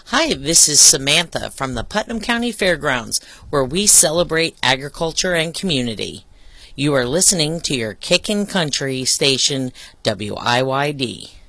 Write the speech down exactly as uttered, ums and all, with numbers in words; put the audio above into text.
Hi, this is Samantha from the Putnam County Fairgrounds, where we celebrate agriculture and community. You are listening to your Kickin' Country station, W I Y D.